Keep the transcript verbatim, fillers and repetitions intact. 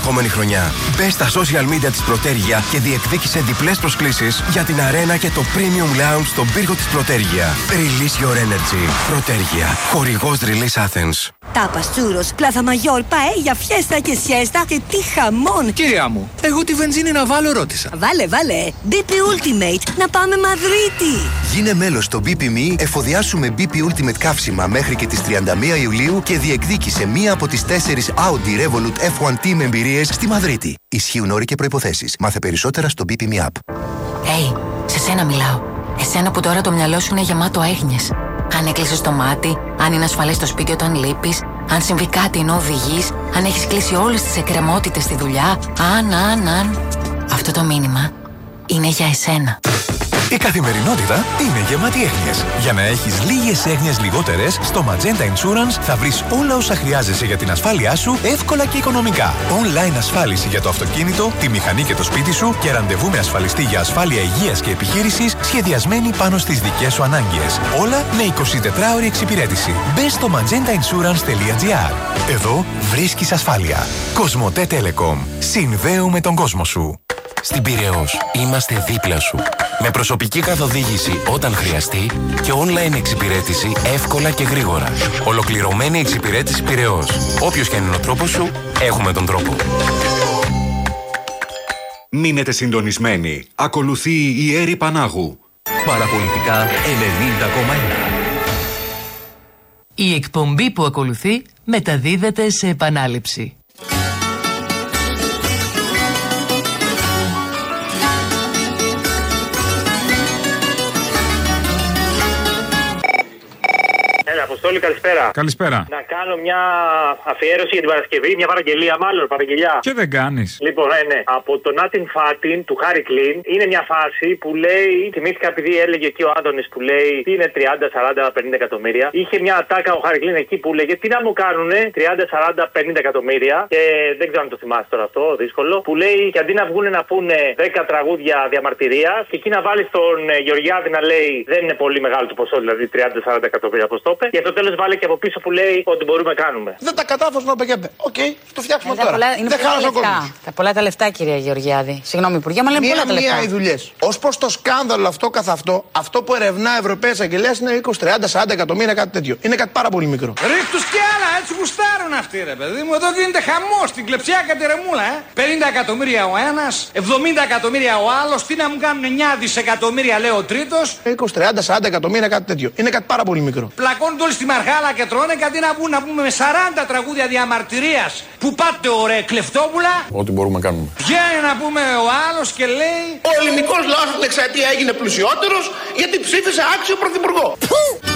ερχόμενη χρονιά. Μπες στα social media της Πρωτέργεια και διεκδίκησε διπλές προσκλήσεις για την αρένα και το Premium Lounge στον πύργο της Πρωτέργεια. Release your energy. Πρωτέργεια. Χορηγός Release Athens. Τάπας, τσούρος, πλάθα μαγιόρ, παέλια, φιέστα και σιέστα και τι χαμόν! Κυρία μου, εγώ τη βενζίνη να βάλω ρώτησα. Βάλε, βάλε. μπι πι Ultimate, να πάμε Μαδρίτη. Γίνε μέλος στο μπι πι εμ ι, εφοδιάσου με μπι πι Ultimate καύσιμα μέχρι και τις τριάντα μία Ιουλίου και διεκδίκησε μία από τις τέσσερις Audi Revolut εφ ουάν Team εμπειρίες στη Μαδρίτη. Ισχύουν όροι και προϋποθέσεις. Μάθε περισσότερα στο μπι πι εμ ι App. Hey, σε σένα μιλάω. Εσένα που τώρα το μυαλό σου είναι γεμάτο έγνοιες. Αν έκλεισες το μάτι, αν είναι ασφαλές το σπίτι όταν λείπεις, αν συμβεί κάτι ενώ οδηγείς, αν έχεις κλείσει όλες τις εκκρεμότητες στη δουλειά, αν, αν, αν. Αυτό το μήνυμα είναι για εσένα. Η καθημερινότητα είναι γεμάτη έγνοιες. Για να έχεις λίγες έγνοιες λιγότερες, στο Magenta Insurance θα βρεις όλα όσα χρειάζεσαι για την ασφάλειά σου εύκολα και οικονομικά. Online ασφάλιση για το αυτοκίνητο, τη μηχανή και το σπίτι σου και ραντεβού με ασφαλιστή για ασφάλεια υγείας και επιχείρησης σχεδιασμένη πάνω στις δικές σου ανάγκες. Όλα με εικοσιτετράωρη εξυπηρέτηση. Μπες στο magenta insurance τελεία τζι άρ. Εδώ βρίσκεις ασφάλεια. Κοσμοτέ Telecom. Συνδέουμε τον κόσμο σου. Στην Πειραιώς είμαστε δίπλα σου. Με προσωπική καθοδήγηση όταν χρειαστεί και online εξυπηρέτηση εύκολα και γρήγορα. Ολοκληρωμένη εξυπηρέτηση Πειραιώς. Όποιος και αν είναι ο τρόπος σου, έχουμε τον τρόπο. Μείνετε συντονισμένοι. Ακολουθεί η Έρη Πανάγου. Παραπολιτικά ενενήντα κόμμα ένα. Η εκπομπή που ακολουθεί μεταδίδεται σε επανάληψη. Αποστόλη, καλησπέρα. Καλησπέρα. Να κάνω μια αφιέρωση για την Παρασκευή, μια παραγγελία, μάλλον παραγγελιά. Και δεν κάνεις. Λοιπόν, ε, ναι. Από το Nothing Fatin του Χάρι Κλίν είναι μια φάση που λέει, θυμήθηκα επειδή έλεγε εκεί ο Άντωνης που λέει τι είναι τριάντα, σαράντα, πενήντα εκατομμύρια. Είχε μια ατάκα ο Χάρι Κλίν εκεί που λέγε τι να μου κάνουνε τριάντα, σαράντα, πενήντα εκατομμύρια. Και δεν ξέρω αν το θυμάσαι τώρα αυτό, δύσκολο. Που λέει και αντί να βγουν να πούνε δέκα τραγούδια διαμαρτυρία και εκεί να βάλει τον Γεωργιάδη να λέει δεν είναι πολύ μεγάλο το ποσό, δηλαδή τριάντα, σαράντα εκατομμύρια πώ το είπε. Και στο τέλος βάλε και από πίσω που λέει ότι μπορούμε να κάνουμε. Δεν τα κατάφερε να πηγαίνει. Οκ, το φτιάξουμε ε, τώρα. Πολλά, είναι δεν χάλασε ο κόσμος. Τα πολλά τα λεφτά, κυρία Γεωργιάδη. Συγγνώμη, Υπουργέ, μα λέμε πολλά τα λεφτά. Μία οι δουλειές. Ως προς το σκάνδαλο αυτό καθ' αυτό, αυτό που ερευνά Ευρωπαία Εισαγγελέα είναι είκοσι, τριάντα, σαράντα εκατομμύρια, κάτι τέτοιο. Είναι κάτι πάρα πολύ μικρό. Ρίχτους κι άλλα, έτσι γουστάρουν αυτοί, ρε παιδί μου. Εδώ γίνεται χαμός στην κλεψιά κατερεμούλα, ε. πενήντα εκατομμύρια ο ένας, εβδομήντα εκατομμύρια ο άλλος. Τι να μου κάνουν εννιά δισεκατομμύρια, λέει ο τρίτος. είκοσι, τριάντα, σαράντα εκατομμύρια, κάτι τέτοιο. Είναι κάτι πάρα πολύ μικρό. Πλακώνουν όλοι στη μαρχάλα και τρώνε και αντί να βγουν να πούμε με σαράντα τραγούδια διαμαρτυρίας που πάτε ωραία κλεφτόπουλα. Ό,τι μπορούμε να κάνουμε. Βγαίνει να πούμε ο άλλος και λέει ο ελληνικός λαός στην εξαετία έγινε πλουσιότερος γιατί ψήφισε άξιο πρωθυπουργό.